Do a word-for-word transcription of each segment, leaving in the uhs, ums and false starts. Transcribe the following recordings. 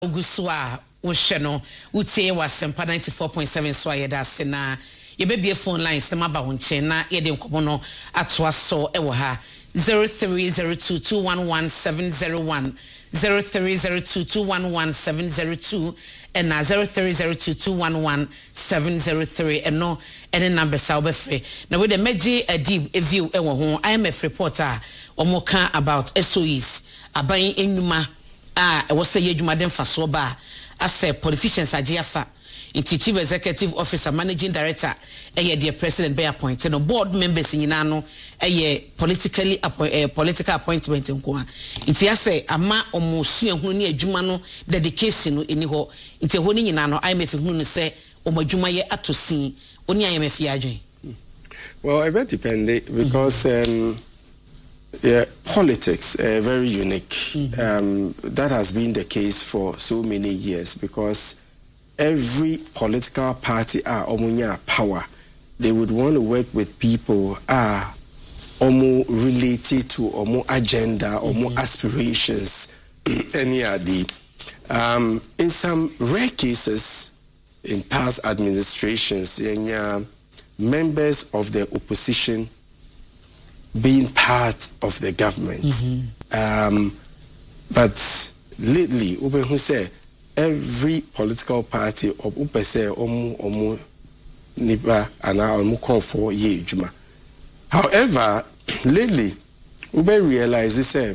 Ogusua wohwe utie wasempa ninety-four point seven so ayeda sena yebebie phone lines tema ba wonche na yede nkomo no atoa so ewo ha zero three zero two two one one seven zero one zero three zero two two one one seven zero two and na zero three zero two two one one seven zero three and no any number sa obefre na we de meji adi a view ewo ho I M F reporter omoka about S O Es aban enuma ah e wo say adwuma den faso ba as politicians agiafa iti chief executive officer managing director eye the president be appointed no board members nyina no eye politically appoint, uh, political appointment nko a iti ase ama omosu ehunu ne adwuma no dedication no eni ho iti ho ni nyina no I M F hunu no se omadwuma ye atosin oni I M F ya adwen. Well, it depends because mm-hmm. um yeah, politics uh, very unique. Mm-hmm. Um, that has been the case for so many years because every political party are omunya power. They would want to work with people are omu related to omu agenda, omu mm-hmm. aspirations. Any are the um, in some rare cases in past administrations, yeah, members of the opposition being part of the government. Mm-hmm. Um, but lately, Ube who say every political party of Upe say omu omu niba ana omu call for ye juma. However, lately, Ube realizes say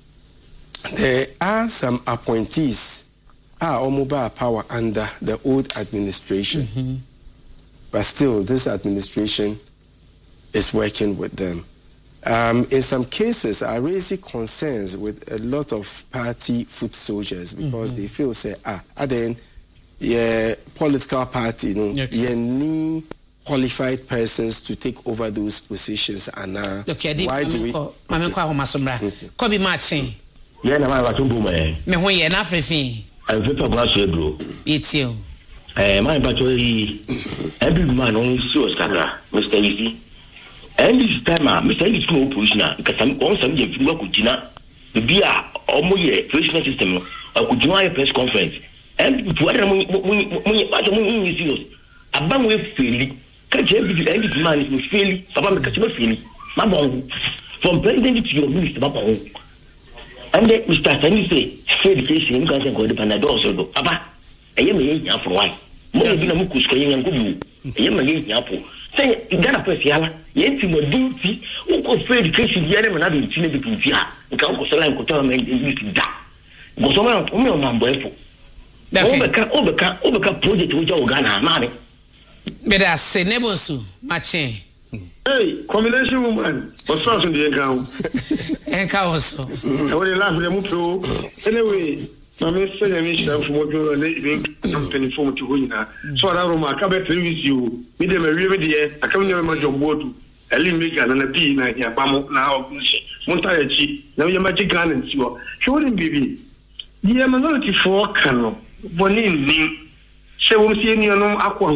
there are some appointees are omu ba power under the old administration. Mm-hmm. But still, this administration is working with them. Um, in some cases, I raise concerns with a lot of party foot soldiers because mm-hmm. they feel say ah, and then yeah, political party, you know, okay. yeah, need qualified persons to take over those positions. And uh, okay, why do we? Mami kwa homasomra. Kobi matching. Yeah, na mama tumbu me. Me ho ye na afefi. I fit to glass bro. Etio. Eh, my battery. Every man only so skaka, Mister Easy. And this time, uh, Mister Easy no opposition because I'm on some day we could dinner. The beer almost a professional system. I could join a press conference. And whatever we we we we serious. Abang we fail. Catch every every man is fail. Abang catch me fail. Mabon from president to your minister, Mabon. And then Mister Sani say, fail case in Gaza go the Panadol so do. Aba, I am a young for why. More than a mucus going and good. I am a young apple. Say, Ghana press yala, yet you will do tea, who could fail the case in the enemy and having seen the P T R. The Council Salam could tell me to that. But some of them are boyful. Overcome, overcome, overcome project with your Ghana, money. But I say, Nebosu, Mache. Hey, combination woman, what's wrong in the account? And Council. I will laugh with them. Anyway, my minister, I from what you are living from to win. So I don't know, I come back with you. Meet them a river there. I come near my job board. I live in and a pea now. Now, Montachi. Now you're magic gun and so. She wouldn't be. The minority for Cano. Bonin. She won't see any no aqua.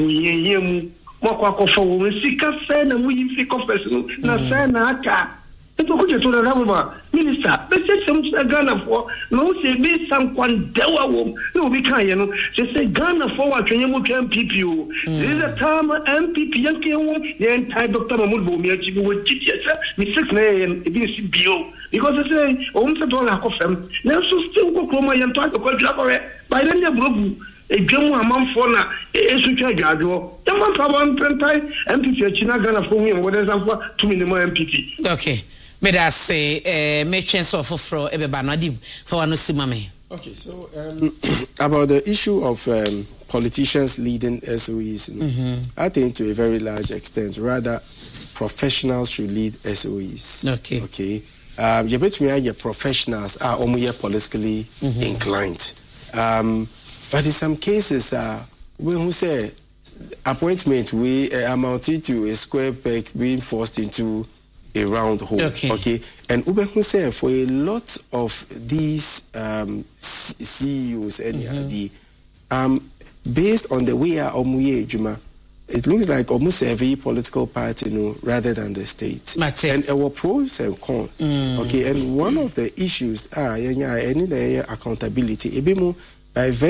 We Moko for women, Sika Sen, and we think of person, Nasana. It took you to the Rama Minister. But say some Ghana for no say be someone dewa wom. No, we can't, you know. Just say Ghana for what can you can P P O. This is a time M P P Yankee wom, the entire Doctor Mamubo, Miachi with G T S, with six name, it is B O. Because they say, almost a dollar of them. Now, so still go Chroma and talk about Jacoret. By then, they're broken. A gem among fauna, a sucha gado. The man for one pentai, M P P China Ghana for me, what is for two minimum M P P. Okay. May I say, eh, make chance of for everybody for one simame. Okay, so um, about the issue of um, politicians leading S O Es, you know, mm-hmm. I think to a very large extent, rather professionals should lead S O Es. Okay. Okay. Um, you bet me, your professionals are almost politically mm-hmm. inclined. Um, but in some cases, uh, when we say appointment, we uh, amounted to a square peg being forced into a round hole. Okay. Okay. And Ube Hussein, for a lot of these um, C E Os and mm-hmm. the um, based on the way our Omuye Juma, it looks like almost every political party, you know, rather than the state. Mate. And there were pros and cons. Mm. Okay. And one of the issues are any accountability. Ebimu by